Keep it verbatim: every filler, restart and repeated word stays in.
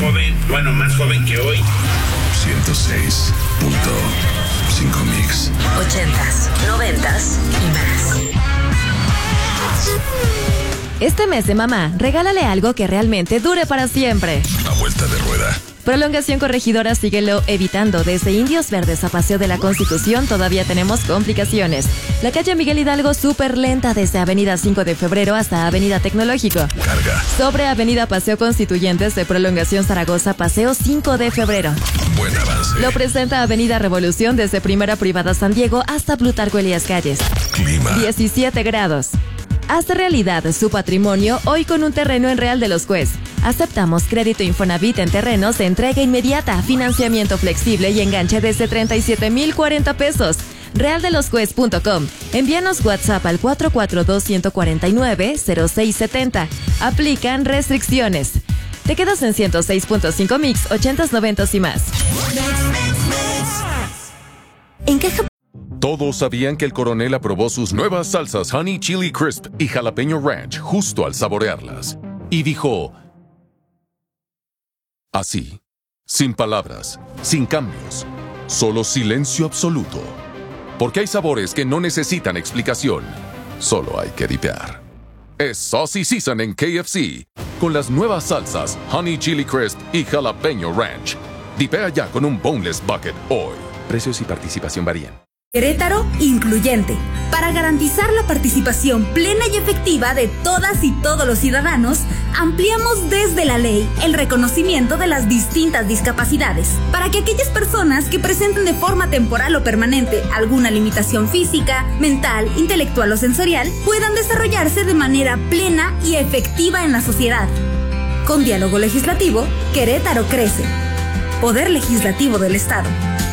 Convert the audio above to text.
joven, bueno, más joven que hoy. ciento seis punto cinco Mix. Ochentas, noventas y más. Este mes de mamá, regálale algo que realmente dure para siempre. A vuelta de rueda. Prolongación Corregidora, síguelo evitando. Desde Indios Verdes a Paseo de la Constitución todavía tenemos complicaciones. La calle Miguel Hidalgo súper lenta desde Avenida cinco de febrero hasta Avenida Tecnológico. Carga. Sobre Avenida Paseo Constituyentes de Prolongación Zaragoza, Paseo cinco de febrero. Buen avance. Lo presenta Avenida Revolución desde Primera Privada San Diego hasta Plutarco Elías Calles. Clima. diecisiete grados. Hace realidad su patrimonio hoy con un terreno en Real de los Cues. Aceptamos crédito Infonavit en terrenos de entrega inmediata, financiamiento flexible y enganche desde treinta y siete mil cuarenta pesos. real de los cues punto com. Envíanos WhatsApp al cuatro cuatro dos, uno cuatro nueve, cero seis siete cero. Aplican restricciones. Te quedas en ciento seis punto cinco Mix, ochentas, noventas y más. ¿En qué Todos sabían que el coronel aprobó sus nuevas salsas Honey Chili Crisp y Jalapeño Ranch justo al saborearlas. Y dijo... así, sin palabras, sin cambios, solo silencio absoluto. Porque hay sabores que no necesitan explicación, solo hay que dipear. Es Saucy Season en K F C, con las nuevas salsas Honey Chili Crisp y Jalapeño Ranch. Dipea ya con un Boneless Bucket hoy. Precios y participación varían. Querétaro Incluyente. Para garantizar la participación plena y efectiva de todas y todos los ciudadanos, ampliamos desde la ley el reconocimiento de las distintas discapacidades, para que aquellas personas que presenten de forma temporal o permanente alguna limitación física, mental, intelectual o sensorial puedan desarrollarse de manera plena y efectiva en la sociedad. Con diálogo legislativo, Querétaro crece. Poder Legislativo del Estado.